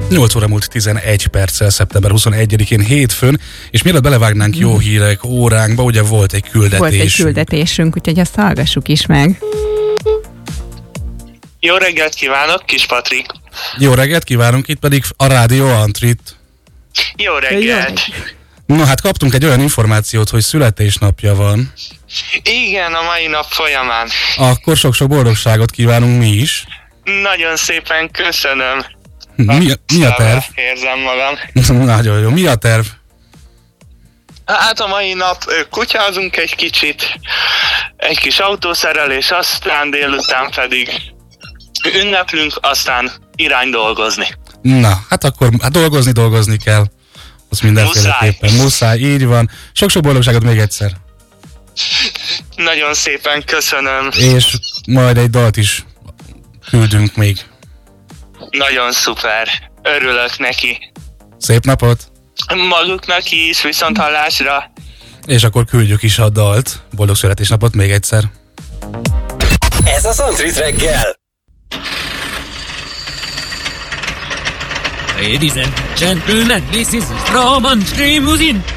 8 óra múlt 11 perccel, szeptember 21-én hétfőn, és mielőtt belevágnánk jó hírek óránkba, ugye volt egy küldetésünk. Volt egy küldetésünk, úgyhogy azt hallgassuk is meg. Jó reggelt kívánok, Kis Patrik. Jó reggelt kívánunk, itt pedig a Rádió Antrit. Jó reggelt. Na hát kaptunk egy olyan információt, hogy születésnapja van. Igen, a mai nap folyamán. Akkor sok-sok boldogságot kívánunk mi is. Nagyon szépen köszönöm. Mi a terv? Érzem magam. Nagyon jó. Mi a terv? Hát a mai nap kutyázunk egy kicsit, egy kis autószerelés, aztán délután pedig ünneplünk, aztán irány dolgozni. Na, hát akkor dolgozni kell. Az mindenféleképpen. Muszáj, így van. Sok-sok boldogságot még egyszer. Nagyon szépen köszönöm. És majd egy dalt is küldünk még. Nagyon szuper. Örülök neki. Szép napot! Maguknak is, viszont hallásra. És akkor küldjük is a dalt. Boldog születésnapot még egyszer. Ez az Antrit reggel. Ladies and gentlemen, this is Roman Streamusin.